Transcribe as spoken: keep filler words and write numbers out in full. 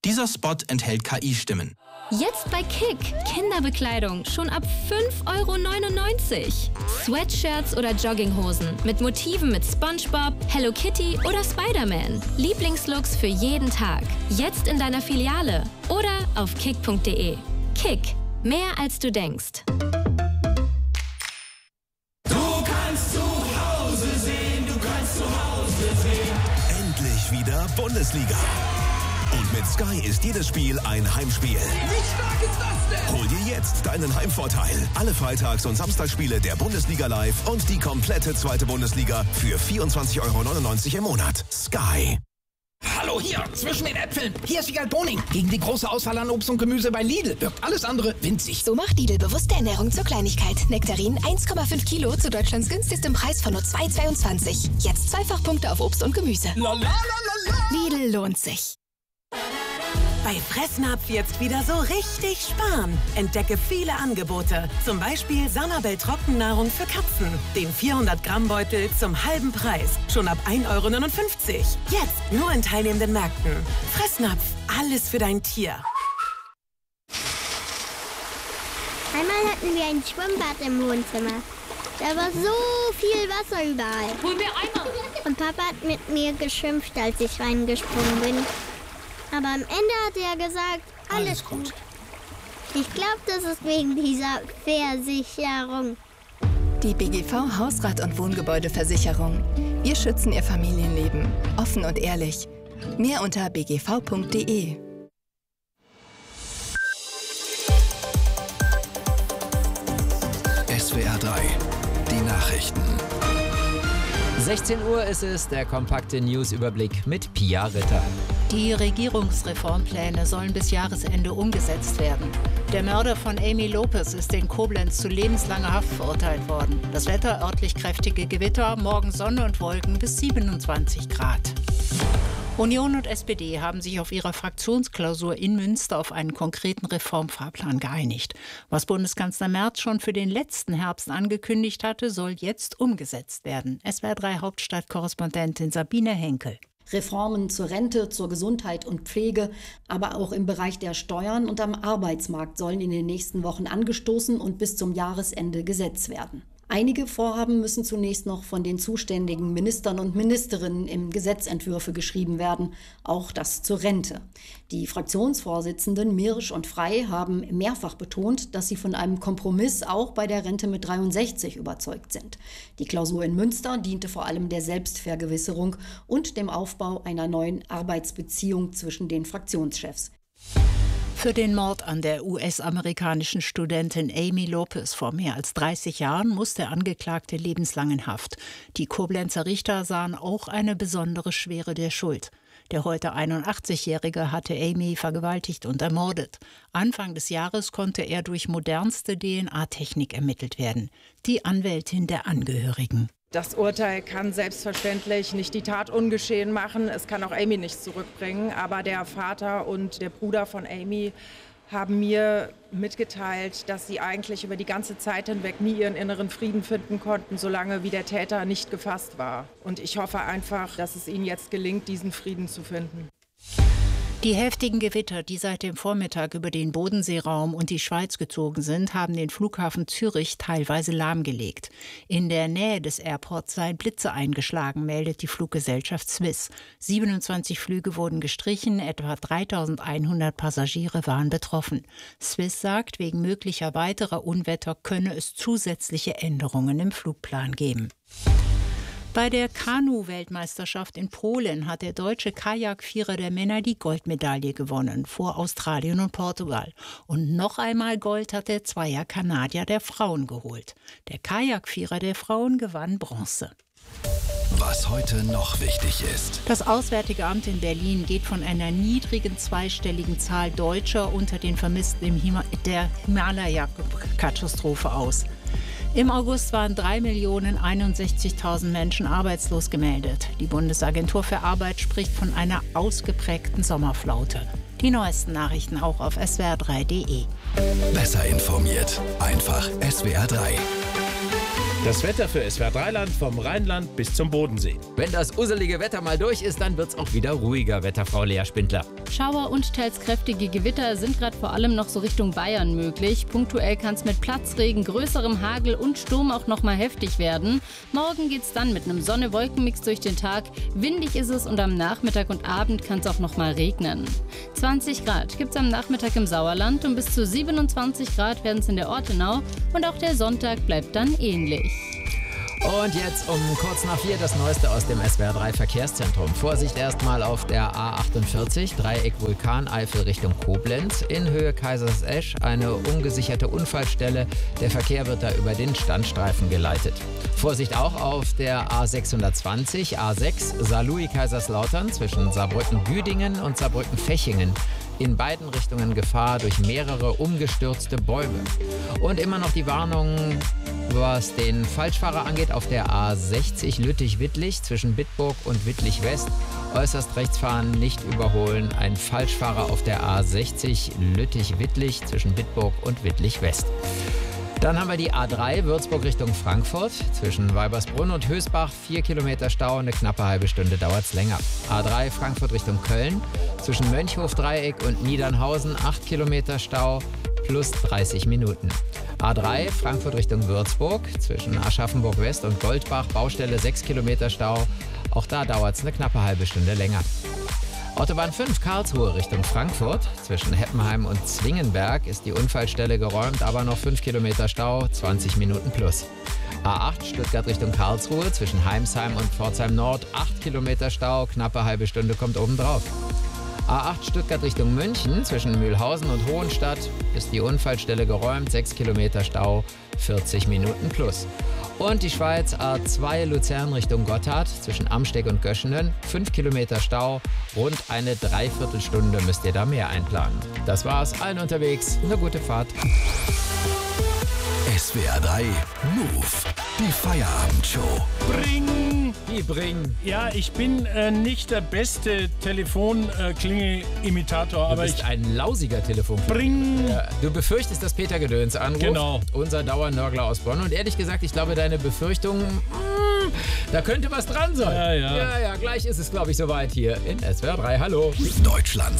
Dieser Spot enthält K I-Stimmen. Jetzt bei Kick. Kinderbekleidung schon ab fünf Euro neunundneunzig. Sweatshirts oder Jogginghosen mit Motiven mit SpongeBob, Hello Kitty oder Spider-Man. Lieblingslooks für jeden Tag. Jetzt in deiner Filiale oder auf kick punkt de. Kick. Mehr als du denkst. Du kannst zu Hause sehen, du kannst zu Hause sehen. Endlich wieder Bundesliga. Und mit Sky ist jedes Spiel ein Heimspiel. Wie stark ist das denn? Hol dir jetzt deinen Heimvorteil. Alle Freitags- und Samstagsspiele der Bundesliga live und die komplette zweite Bundesliga für vierundzwanzig Euro neunundneunzig im Monat. Sky. Hallo hier, zwischen den Äpfeln. Hier ist Wiegald Boning. Gegen die große Auswahl an Obst und Gemüse bei Lidl wirkt alles andere winzig. So macht Lidl bewusste Ernährung zur Kleinigkeit. Nektarin eins Komma fünf Kilo zu Deutschlands günstigstem Preis von nur zwei Euro zweiundzwanzig. Jetzt Zweifachpunkte auf Obst und Gemüse. La, la, la, la, la. Lidl lohnt sich. Bei Fressnapf jetzt wieder so richtig sparen. Entdecke viele Angebote. Zum Beispiel Sanabel Trockennahrung für Katzen. Den vierhundert Gramm Beutel zum halben Preis. Schon ab ein Euro neunundfünfzig. Jetzt nur in teilnehmenden Märkten. Fressnapf, alles für dein Tier. Einmal hatten wir ein Schwimmbad im Wohnzimmer. Da war so viel Wasser überall. Hol mir Eimer. Und Papa hat mit mir geschimpft, als ich reingesprungen bin. Aber am Ende hat er gesagt, alles, alles gut. gut. Ich glaube, das ist wegen dieser Versicherung. Die B G V Hausrat- und Wohngebäudeversicherung. Wir schützen Ihr Familienleben. Offen und ehrlich. Mehr unter b g v punkt de. S W R drei. Die Nachrichten. sechzehn Uhr ist es, der kompakte Newsüberblick mit Pia Ritter. Die Regierungsreformpläne sollen bis Jahresende umgesetzt werden. Der Mörder von Amy Lopez ist in Koblenz zu lebenslanger Haft verurteilt worden. Das Wetter örtlich kräftige Gewitter, morgen Sonne und Wolken bis siebenundzwanzig Grad. Union und S P D haben sich auf ihrer Fraktionsklausur in Münster auf einen konkreten Reformfahrplan geeinigt. Was Bundeskanzler Merz schon für den letzten Herbst angekündigt hatte, soll jetzt umgesetzt werden. S W R drei Hauptstadtkorrespondentin Sabine Henkel. Reformen zur Rente, zur Gesundheit und Pflege, aber auch im Bereich der Steuern und am Arbeitsmarkt sollen in den nächsten Wochen angestoßen und bis zum Jahresende gesetzt werden. Einige Vorhaben müssen zunächst noch von den zuständigen Ministern und Ministerinnen in Gesetzentwürfe geschrieben werden, auch das zur Rente. Die Fraktionsvorsitzenden Mirisch und Frey haben mehrfach betont, dass sie von einem Kompromiss auch bei der Rente mit dreiundsechzig überzeugt sind. Die Klausur in Münster diente vor allem der Selbstvergewisserung und dem Aufbau einer neuen Arbeitsbeziehung zwischen den Fraktionschefs. Für den Mord an der U S-amerikanischen Studentin Amy Lopez vor mehr als dreißig Jahren muss der Angeklagte lebenslang in Haft. Die Koblenzer Richter sahen auch eine besondere Schwere der Schuld. Der heute einundachtzigjährige hatte Amy vergewaltigt und ermordet. Anfang des Jahres konnte er durch modernste D N A-Technik ermittelt werden. Die Anwältin der Angehörigen. Das Urteil kann selbstverständlich nicht die Tat ungeschehen machen. Es kann auch Amy nicht zurückbringen. Aber der Vater und der Bruder von Amy haben mir mitgeteilt, dass sie eigentlich über die ganze Zeit hinweg nie ihren inneren Frieden finden konnten, solange wie der Täter nicht gefasst war. Und ich hoffe einfach, dass es ihnen jetzt gelingt, diesen Frieden zu finden. Die heftigen Gewitter, die seit dem Vormittag über den Bodenseeraum und die Schweiz gezogen sind, haben den Flughafen Zürich teilweise lahmgelegt. In der Nähe des Airports seien Blitze eingeschlagen, meldet die Fluggesellschaft Swiss. siebenundzwanzig Flüge wurden gestrichen, etwa dreitausendeinhundert Passagiere waren betroffen. Swiss sagt, wegen möglicher weiterer Unwetter könne es zusätzliche Änderungen im Flugplan geben. Bei der Kanu-Weltmeisterschaft in Polen hat der deutsche Kajakvierer der Männer die Goldmedaille gewonnen, vor Australien und Portugal. Und noch einmal Gold hat der Zweier-Kanadier der Frauen geholt. Der Kajakvierer der Frauen gewann Bronze. Was heute noch wichtig ist. Das Auswärtige Amt in Berlin geht von einer niedrigen zweistelligen Zahl Deutscher unter den Vermissten im Hima- der Himalaya-Katastrophe aus. Im August waren drei Millionen einundsechzigtausend Menschen arbeitslos gemeldet. Die Bundesagentur für Arbeit spricht von einer ausgeprägten Sommerflaute. Die neuesten Nachrichten auch auf S W R drei punkt de. Besser informiert. Einfach S W R drei. Das Wetter für S W R drei Land vom Rheinland bis zum Bodensee. Wenn das usselige Wetter mal durch ist, dann wird's auch wieder ruhiger, Wetterfrau Lea Spindler. Schauer und teils kräftige Gewitter sind gerade vor allem noch so Richtung Bayern möglich. Punktuell kann es mit Platzregen, größerem Hagel und Sturm auch noch mal heftig werden. Morgen geht's dann mit einem Sonne-Wolken-Mix durch den Tag. Windig ist es und am Nachmittag und Abend kann es auch noch mal regnen. zwanzig Grad gibt's am Nachmittag im Sauerland und bis zu siebenundzwanzig Grad werden es in der Ortenau. Und auch der Sonntag bleibt dann ähnlich. Und jetzt um kurz nach vier das Neueste aus dem S W R drei Verkehrszentrum. Vorsicht erstmal auf der A achtundvierzig, Dreieck Vulkaneifel Richtung Koblenz. In Höhe Kaisersesch eine ungesicherte Unfallstelle. Der Verkehr wird da über den Standstreifen geleitet. Vorsicht auch auf der A sechshundertzwanzig, A sechs, Saarlouis-Kaiserslautern zwischen Saarbrücken-Büdingen und Saarbrücken-Fechingen. In beiden Richtungen Gefahr durch mehrere umgestürzte Bäume. Und immer noch die Warnung, was den Falschfahrer angeht, auf der A sechzig Lüttich-Wittlich zwischen Bitburg und Wittlich-West. Äußerst rechts fahren, nicht überholen. Ein Falschfahrer auf der A sechzig Lüttich-Wittlich zwischen Bitburg und Wittlich-West. Dann haben wir die A drei Würzburg Richtung Frankfurt. Zwischen Weibersbrunn und Hösbach vier Kilometer Stau, eine knappe halbe Stunde dauert es länger. A drei Frankfurt Richtung Köln. Zwischen Mönchhof-Dreieck und Niedernhausen acht Kilometer Stau plus dreißig Minuten. A drei Frankfurt Richtung Würzburg. Zwischen Aschaffenburg West und Goldbach Baustelle sechs Kilometer Stau. Auch da dauert es eine knappe halbe Stunde länger. Autobahn fünf Karlsruhe Richtung Frankfurt. Zwischen Heppenheim und Zwingenberg ist die Unfallstelle geräumt, aber noch fünf Kilometer Stau, zwanzig Minuten plus. A acht Stuttgart Richtung Karlsruhe. Zwischen Heimsheim und Pforzheim Nord acht Kilometer Stau, knappe halbe Stunde kommt obendrauf. A acht Stuttgart Richtung München. Zwischen Mühlhausen und Hohenstadt ist die Unfallstelle geräumt, sechs Kilometer Stau, vierzig Minuten plus. Und die Schweiz A zwei Luzern Richtung Gotthard zwischen Amsteg und Göschenen. fünf Kilometer Stau, rund eine Dreiviertelstunde müsst ihr da mehr einplanen. Das war's, allen unterwegs, eine gute Fahrt. S W R drei Move, die Feierabendshow. Bring! Die Bring. Ja, ich bin äh, nicht der beste Telefonklingel-Imitator, Du aber bist ich... ein lausiger Telefonklingel. Bring! Ja, du befürchtest, dass Peter Gedöns anruft. Genau. Unser Dauernörgler aus Bonn. Und ehrlich gesagt, ich glaube, deine Befürchtungen, mm, da könnte was dran sein. Ja, ja. Ja, ja, gleich ist es, glaube ich, soweit hier in S W R drei. Hallo. Deutschlands